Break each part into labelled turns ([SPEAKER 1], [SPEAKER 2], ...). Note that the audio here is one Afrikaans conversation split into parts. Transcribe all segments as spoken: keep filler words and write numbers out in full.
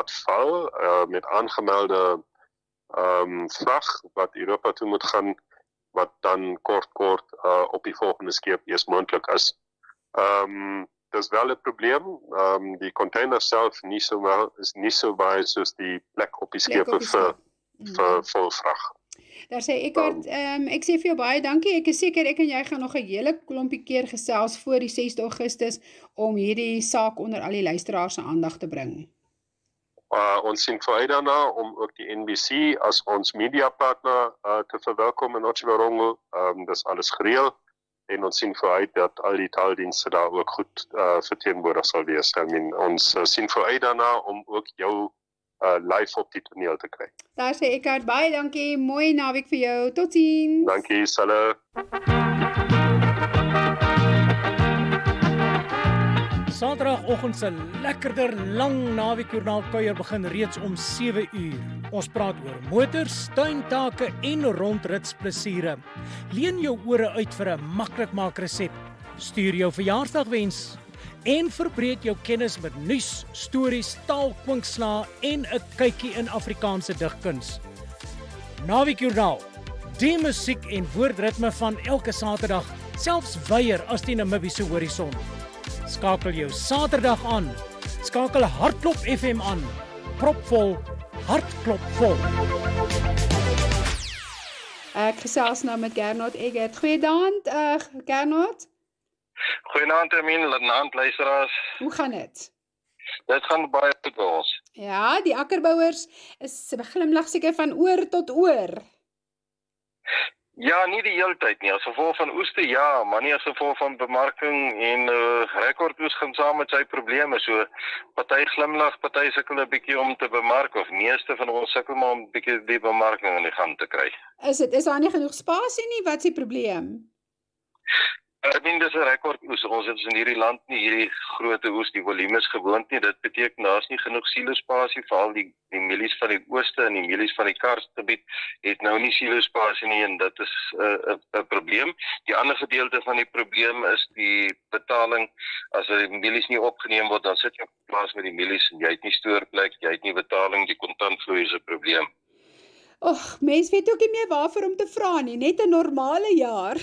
[SPEAKER 1] laat val uh, met aangemelde um, vrag wat Europa toe moet gaan, wat dan kort kort uh, op die volgende skip eers moontlik is. Um, dis wel 'n probleem. Um, die container self nie so wel, is nie so baie soos die plek op die skip vir, vir, vir vol vrag.
[SPEAKER 2] Daar sê Eckart, um, ek sê vir jou baie dankie, ek is seker ek en jy gaan nog 'n hele klompie keer gesels voor die sesde Augustus om hierdie saak onder al die luisteraars se aandag te bring.
[SPEAKER 1] Uh, ons sien vooruit daarna om ook die N B C as ons mediapartner uh, te verwelkom in Otjiwarongo. Um, dis alles gereël en ons sien vooruit dat al die taaldienste daar ook goed uh, verteenwoordig sal wees. I mean, ons uh, sien vooruit daarna om ook jou Uh, live op die toneel te kry.
[SPEAKER 2] Daar sê Eckart, baie dankie, mooi naweek vir jou, totsiens.
[SPEAKER 1] Dankie, Salle.
[SPEAKER 3] Saterdagoggend se lekkerder lang naweekjoernaal kuier begin reeds om sewe uur. Ons praat oor motors, tuintake en rondritsplesiere. Leen jou ore uit vir 'n maklikmaak resep. Stuur jou verjaarsdagwens en verbreek jou kennis met nuus, stories, taalkwinkslae en 'n kykie in Afrikaanse digkuns. Naweekjoernaal, die musiek en woordritme van elke Saterdag, selfs weier as die Namibiese horison. Skakel jou Saterdag aan. Skakel Hartklop F M aan. Propvol, hartklopvol.
[SPEAKER 2] Ek gesels nou met Gernot Eggert. Goeiedag, uh, Gernot.
[SPEAKER 4] Goeienaand, Amin, goeienaand luisteraars.
[SPEAKER 2] Hoe gaan dit?
[SPEAKER 4] Dit gaan baie goed by ons.
[SPEAKER 2] Ja, die akkerbouers is beglimlag seker van oor tot oor.
[SPEAKER 4] Ja, nie die hele tyd nie. As gevolg van oeste ja, maar nie as gevolg van bemarking en uh, rekordoes gaan saam met sy probleme. So party glimlag, party sukkel 'n bietjie om te bemark of meeste van ons sukkel maar om 'n bietjie die bemarking in die gang te kry.
[SPEAKER 2] Is dit is daar nie genoeg spasie nie? Wat is die probleem?
[SPEAKER 4] Ek dink dis 'n rekordoes. Ons het in hierdie land nie hierdie groot oes, die volume is gewoond nie. Dit beteken daar's nie genoeg silospasie vir al die die mielies van die ooste en die mielies van die Karstgebied het nou nie silospasie nie en dit is 'n uh, 'n probleem. Die ander gedeelte van die probleem is die betaling. As die mielies nie opgeneem word, dan sit jy op plaas met die mielies en jy het nie stoorplek, jy het nie betaling, die kontantvloei is 'n probleem.
[SPEAKER 2] Och, mens weet ook nie meer waarvoor om te vra nie, net 'n normale jaar.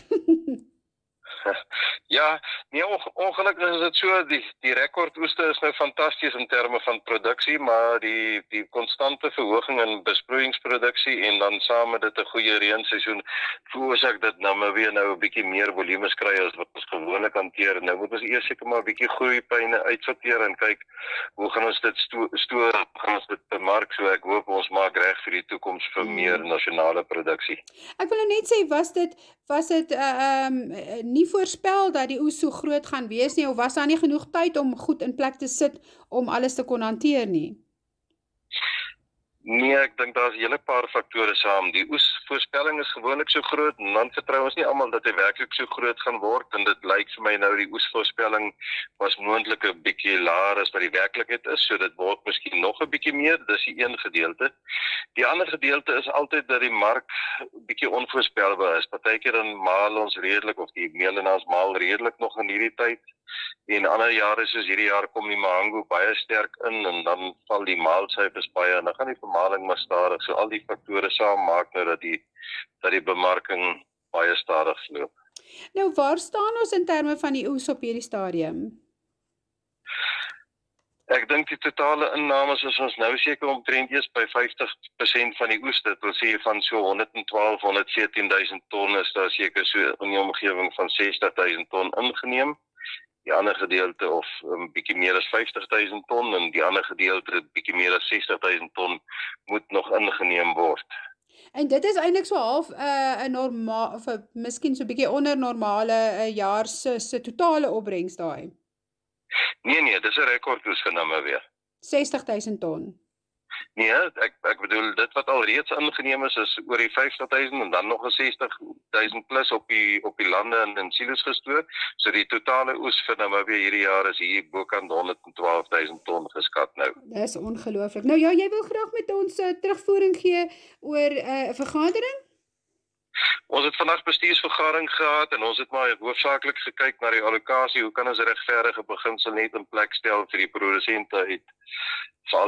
[SPEAKER 4] Ja, nee, ongelukkig is dit so, die, die rekordoeste is nou fantasties in terme van produksie, maar die, die konstante verhoging in besproeiingsproduksie en dan saam met dit 'n goeie reënseisoen veroorsaak dit nou maar weer nou 'n bietjie meer volumes kry as wat ons gewoonlik hanteer. Nou moet ons eers seker maar 'n bietjie groeipyne uitsorteer en kyk hoe gaan ons dit sto stoor, gaan ons dit bemark, so ek hoop ons maak reg vir die toekoms vir hmm. meer nasionale produksie.
[SPEAKER 2] Ek wil nou net sê, was dit was dit uh, um, nie voorspel dat die oes so groot gaan wees nie, of was daar nie genoeg tyd om goed in plek te sit om alles te kon hanteer nie?
[SPEAKER 4] Nee, ek dink daar's 'n hele paar faktore saam. Die oesvoorspelling is gewoonlik so groot en dan vertrou ons nie almal dat hy werklik so groot gaan word en dit lyk vir my nou die oesvoorspelling was moontlik 'n bietjie laer as wat die werklikheid is, so dit word miskien nog 'n bietjie meer, dis die een gedeelte. Die ander gedeelte is altyd dat die mark bietjie onvoorspelbaar is. Partykeer dan maal ons redelik of die meelenaars maal redelik nog in hierdie tyd. En ander jare soos hierdie jaar kom die mango baie sterk in en dan val die maalsyfers baie en dan gaan die vermaling maar stadig. So al die faktore saam maak nou dat die dat die bemarking baie stadig loop.
[SPEAKER 2] Nou waar staan ons in terme van die oes op hierdie stadium?
[SPEAKER 4] Ek dink die totale innames is ons nou seker omtrent eers by vyftig persent van die oes. Dit wil sê van so honderd twaalf, honderd veertien duisend ton is daar seker so in die omgewing van sestig duisend ton ingeneem. Die ander gedeelte of 'n um, bietjie meer as vyftig duisend ton en die ander gedeelte bietjie meer as sestig duisend ton moet nog ingeneem word.
[SPEAKER 2] En dit is eintlik so half 'n uh, 'n normaal of 'n miskien so bietjie onder normale 'n uh, jaar se se totale opbrengs daai.
[SPEAKER 4] Nee nee, dis 'n rekordoes genoem weer.
[SPEAKER 2] sestig duisend ton.
[SPEAKER 4] Nee, ek ek bedoel dit wat al reeds ingeneem is is oor die vyftig duisend en dan nog 'n sestig duisend plus op die op die lande en in silos gestoor. So die totale oes vir Namibië hierdie jaar is hier bokant honderd twaalf duisend ton geskat nou.
[SPEAKER 2] Dis ongelooflik. Nou ja, jy wil graag met ons uh, terugvoering gee oor 'n uh, vergadering?
[SPEAKER 4] Ons het vandag bestuursvergadering gehad en ons het maar hoofsaaklik gekyk na die allocasie. Hoe kan ons 'n regverdige beginsel net in plek stel vir die produsente uit vir al